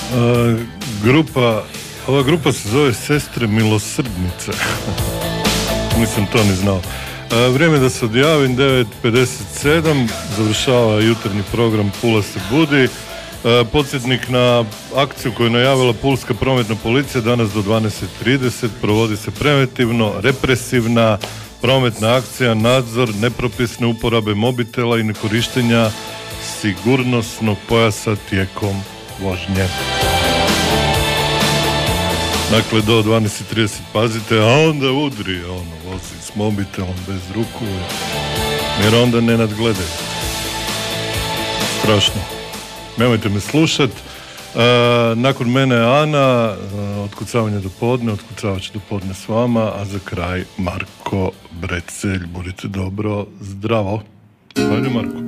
Ova grupa se zove Sestre milosrdnice. Nisam to ni znao. Vrijeme da se odjavim, 9:57, završava jutarnji program Pula se budi. Podsjetnik na akciju koju je najavila Pulska prometna policija danas do 12:30. Provodi se preventivno represivna prometna akcija, nadzor nepropisne uporabe mobitela i nekorištenja sigurnosnog pojasa tijekom vožnje. Dakle, do 12:30 pazite, a onda udri, vozi s mobitelom bez ruku, jer onda ne nadgledaju. Strašno. Nemojte me slušat. Nakon mene Ana, otkucavanje do podne, otkucavat će do podne s vama, a za kraj Marko Brecelj. Budite dobro, zdravo. Ajde, Marko.